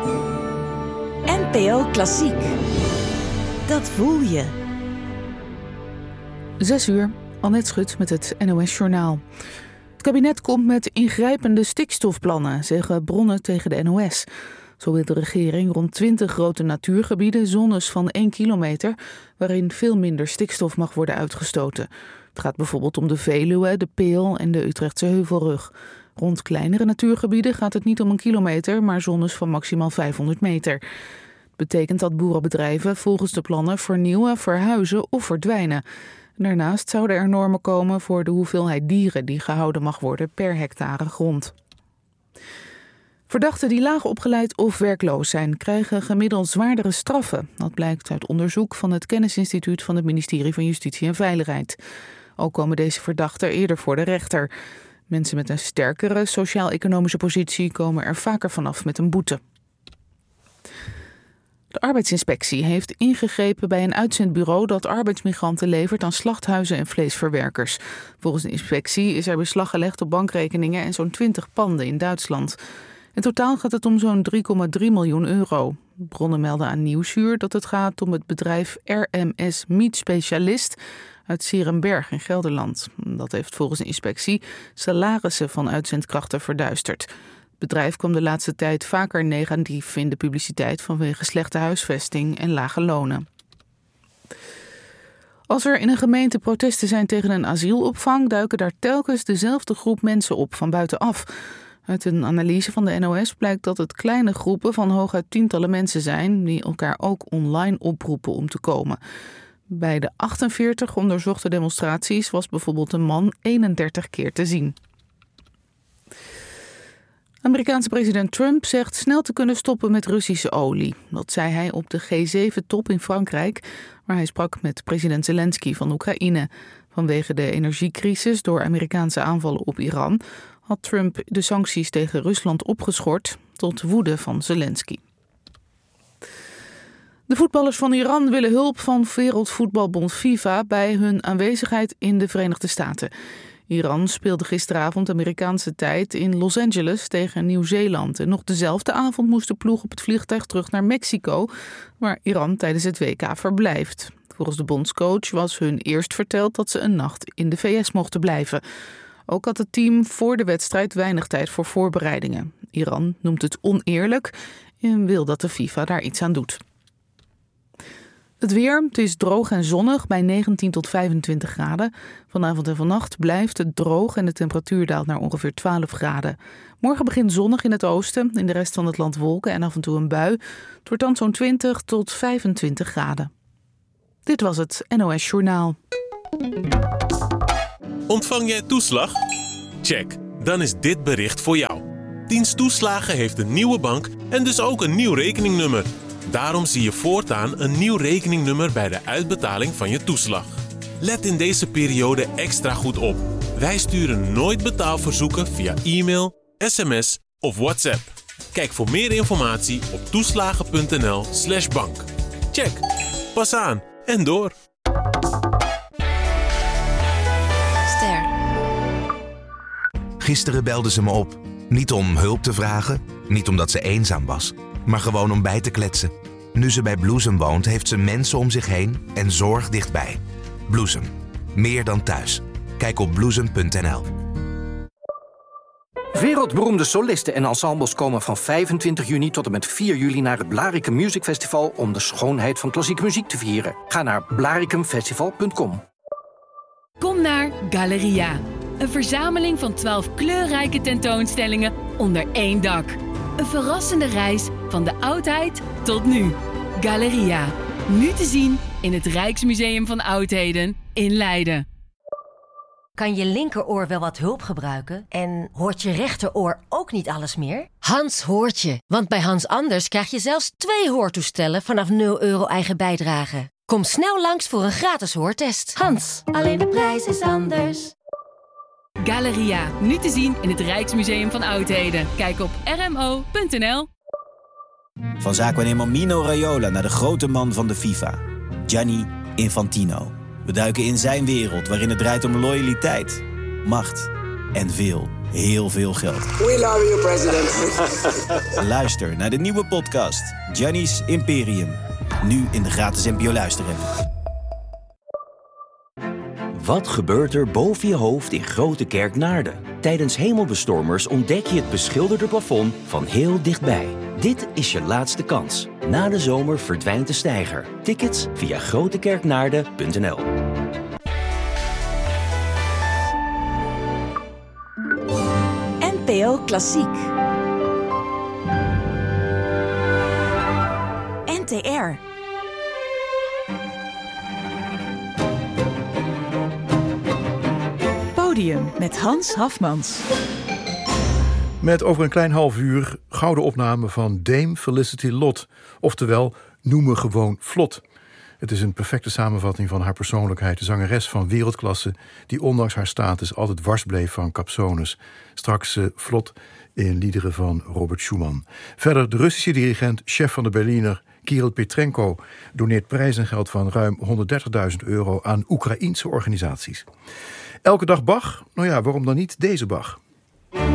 NPO Klassiek. Dat voel je. 6:00, Annette Schut met het NOS Journaal. Het kabinet komt met ingrijpende stikstofplannen, zeggen bronnen tegen de NOS. Zo wil de regering rond 20 grote natuurgebieden zones van 1 kilometer... waarin veel minder stikstof mag worden uitgestoten. Het gaat bijvoorbeeld om de Veluwe, de Peel en de Utrechtse Heuvelrug. Rond kleinere natuurgebieden gaat het niet om 1 kilometer, maar zones van maximaal 500 meter. Het betekent dat boerenbedrijven volgens de plannen vernieuwen, verhuizen of verdwijnen. Daarnaast zouden er normen komen voor de hoeveelheid dieren die gehouden mag worden per hectare grond. Verdachten die laag opgeleid of werkloos zijn, krijgen gemiddeld zwaardere straffen. Dat blijkt uit onderzoek van het Kennisinstituut van het ministerie van Justitie en Veiligheid. Ook komen deze verdachten eerder voor de rechter. Mensen met een sterkere sociaal-economische positie komen er vaker vanaf met een boete. De arbeidsinspectie heeft ingegrepen bij een uitzendbureau dat arbeidsmigranten levert aan slachthuizen en vleesverwerkers. Volgens de inspectie is er beslag gelegd op bankrekeningen en zo'n 20 panden in Duitsland. In totaal gaat het om zo'n 3,3 miljoen euro. Bronnen melden aan Nieuwsuur dat het gaat om het bedrijf RMS Meat Specialist uit 's Heerenberg in Gelderland. Dat heeft volgens de inspectie salarissen van uitzendkrachten verduisterd. Het bedrijf kwam de laatste tijd vaker negatief in de publiciteit vanwege slechte huisvesting en lage lonen. Als er in een gemeente protesten zijn tegen een asielopvang, duiken daar telkens dezelfde groep mensen op van buitenaf. Uit een analyse van de NOS blijkt dat het kleine groepen van hooguit tientallen mensen zijn die elkaar ook online oproepen om te komen. Bij de 48 onderzochte demonstraties was bijvoorbeeld een man 31 keer te zien. Amerikaanse president Trump zegt snel te kunnen stoppen met Russische olie. Dat zei hij op de G7-top in Frankrijk, waar hij sprak met president Zelensky van Oekraïne. Vanwege de energiecrisis door Amerikaanse aanvallen op Iran had Trump de sancties tegen Rusland opgeschort tot woede van Zelensky. De voetballers van Iran willen hulp van Wereldvoetbalbond FIFA bij hun aanwezigheid in de Verenigde Staten. Iran speelde gisteravond Amerikaanse tijd in Los Angeles tegen Nieuw-Zeeland. En nog dezelfde avond moest de ploeg op het vliegtuig terug naar Mexico, waar Iran tijdens het WK verblijft. Volgens de bondscoach was hun eerst verteld dat ze een nacht in de VS mochten blijven. Ook had het team voor de wedstrijd weinig tijd voor voorbereidingen. Iran noemt het oneerlijk en wil dat de FIFA daar iets aan doet. Het weer, het is droog en zonnig bij 19 tot 25 graden. Vanavond en vannacht blijft het droog en de temperatuur daalt naar ongeveer 12 graden. Morgen begint zonnig in het oosten, in de rest van het land wolken en af en toe een bui. Het wordt dan zo'n 20 tot 25 graden. Dit was het NOS Journaal. Ontvang jij toeslag? Check, dan is dit bericht voor jou. Dienst Toeslagen heeft een nieuwe bank en dus ook een nieuw rekeningnummer. Daarom zie je voortaan een nieuw rekeningnummer bij de uitbetaling van je toeslag. Let in deze periode extra goed op. Wij sturen nooit betaalverzoeken via e-mail, sms of WhatsApp. Kijk voor meer informatie op toeslagen.nl/bank. Check, pas aan en door. Ster. Gisteren belde ze me op. Niet om hulp te vragen, niet omdat ze eenzaam was, maar gewoon om bij te kletsen. Nu ze bij Bloesem woont, heeft ze mensen om zich heen en zorg dichtbij. Bloesem. Meer dan thuis. Kijk op bloesem.nl. Wereldberoemde solisten en ensembles komen van 25 juni tot en met 4 juli naar het Blaricum Music Festival om de schoonheid van klassieke muziek te vieren. Ga naar blaricumfestival.com. Kom naar Galeria. Een verzameling van 12 kleurrijke tentoonstellingen onder één dak. Een verrassende reis van de oudheid tot nu. Galeria. Nu te zien in het Rijksmuseum van Oudheden in Leiden. Kan je linkeroor wel wat hulp gebruiken? En hoort je rechteroor ook niet alles meer? Hans hoort je. Want bij Hans Anders krijg je zelfs 2 hoortoestellen vanaf €0 eigen bijdrage. Kom snel langs voor een gratis hoortest. Hans, alleen de prijs is anders. Galeria. Nu te zien in het Rijksmuseum van Oudheden. Kijk op rmo.nl. Van zaakwaarnemer Mino Raiola naar de grote man van de FIFA, Gianni Infantino. We duiken in zijn wereld waarin het draait om loyaliteit, macht en veel heel veel geld. We love you, president. Luister naar de nieuwe podcast Gianni's Imperium. Nu in de gratis NPO Luister-app. Wat gebeurt er boven je hoofd in Grote Kerk Naarden? Tijdens hemelbestormers ontdek je het beschilderde plafond van heel dichtbij. Dit is je laatste kans. Na de zomer verdwijnt de steiger. Tickets via grotekerknaarden.nl. NPO Klassiek. NTR. Podium met Hans Hafmans. Met over een klein half uur gouden opname van Dame Felicity Lott. Oftewel, noem me gewoon Flot. Het is een perfecte samenvatting van haar persoonlijkheid. De zangeres van wereldklasse die ondanks haar status altijd wars bleef van capsones. Straks Flot in liederen van Robert Schumann. Verder de Russische dirigent, chef van de Berliner, Kirill Petrenko, doneert prijzengeld van ruim €130.000 aan Oekraïense organisaties. Elke dag Bach? Nou ja, waarom dan niet deze Bach?